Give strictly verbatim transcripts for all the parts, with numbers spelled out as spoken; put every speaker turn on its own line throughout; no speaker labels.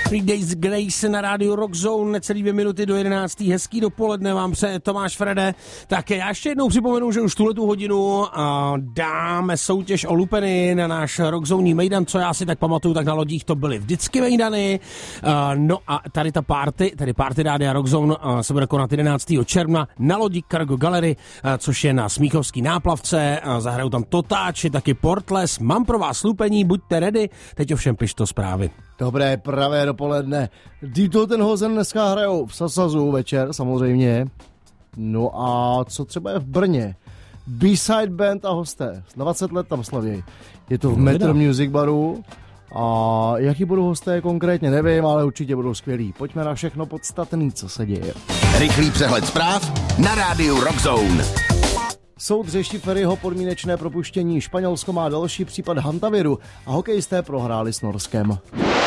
Three Days Grace na rádiu Rockzone, necelý dvě minuty do jedenáctý. Hezký dopoledne vám přeje Tomáš Frede. Tak já ještě jednou připomenu, že už tuhletu hodinu dáme soutěž o lupeny na náš Rockzone mejdan, co já si tak pamatuju, tak na lodích to byly vždycky mejdany. No a tady ta party, tady party rádia Rockzone se bude konat jedenáctého června na lodi Cargo Gallery, což je na Smíchovský náplavce. Zahrajou tam Totáči, taky Portless. Mám pro vás lupení, buďte ready. Teď ovšem pište zprávy.
Dobré pravé dopoledne. Dito ten hozen dneska hrajou v Sasazu večer, samozřejmě. No a co třeba je v Brně? B-Side Band a hosté. dvacet let tam slavějí. Je to v Metro Music Baru. A jaký budou hosté konkrétně, nevím, ale určitě budou skvělí. Pojďme na všechno podstatné, co se děje.
Rychlý přehled zpráv na rádiu Rockzone.
Soud řeší Ferryho podmínečné propuštění. Španělsko má další případ hantaviru a hokejisté prohráli s Norskem.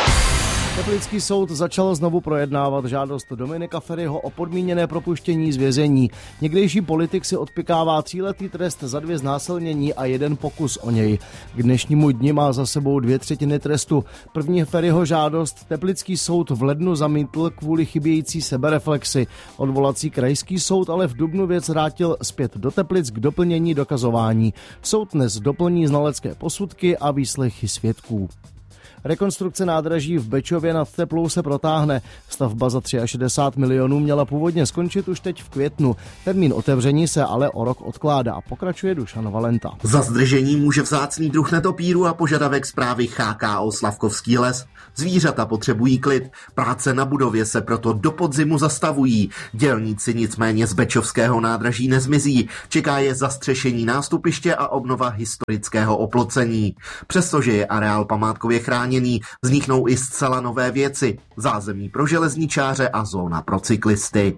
Teplický soud začal znovu projednávat žádost Dominika Ferryho o podmíněné propuštění z vězení. Někdejší politik si odpykává tříletý trest za dvě znásilnění a jeden pokus o něj. K dnešnímu dni má za sebou dvě třetiny trestu. První Ferryho žádost Teplický soud v lednu zamítl kvůli chybějící sebereflexi. Odvolací krajský soud ale v dubnu věc vrátil zpět do Teplic k doplnění dokazování. Soud dnes doplní znalecké posudky a výslechy svědků. Rekonstrukce nádraží v Bečově nad Teplou se protáhne. Stavba za šedesát tři milionů měla původně skončit už teď v květnu. Termín otevření se ale o rok odkládá. Pokračuje Dušan Valenta.
Za zdržení může vzácný druh netopíru a požadavek správy H K O Slavkovský les. Zvířata potřebují klid. Práce na budově se proto do podzimu zastavují. Dělníci nicméně z bečovského nádraží nezmizí. Čeká je zastřešení nástupiště a obnova historického oplocení. Přestože je areál památkově chráněný, vzniknou i zcela nové věci. Zázemí pro železničáře a zóna pro cyklisty.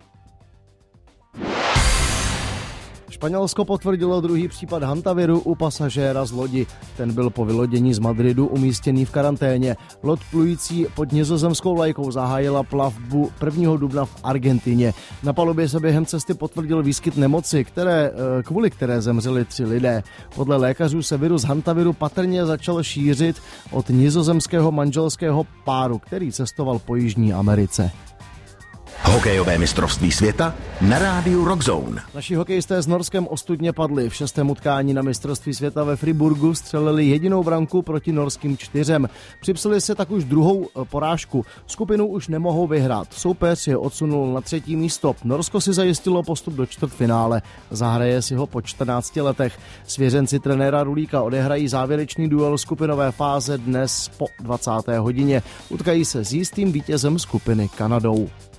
Španělsko potvrdilo druhý případ hantaviru u pasažéra z lodi. Ten byl po vylodění z Madridu umístěný v karanténě. Loď plující pod nizozemskou vlajkou zahájila plavbu prvního dubna v Argentině. Na palubě se během cesty potvrdil výskyt nemoci, které, kvůli které zemřeli tři lidé. Podle lékařů se virus hantaviru patrně začal šířit od nizozemského manželského páru, který cestoval po Jižní Americe.
Hokejové mistrovství světa na rádiu Rockzone.
Naši hokejisté s Norskem ostudně padli. V šestém utkání na mistrovství světa ve Friburgu střelili jedinou branku proti norským čtyřem. Připsali se tak už druhou porážku. Skupinu už nemohou vyhrát. Soupeř je odsunul na třetí místo. Norsko si zajistilo postup do čtvrtfinále. Zahraje si ho po čtrnácti letech. Svěřenci trenéra Rulíka odehrají závěrečný duel skupinové fáze dnes po dvacáté hodině. Utkají se s jistým vítězem skupiny Kanadou.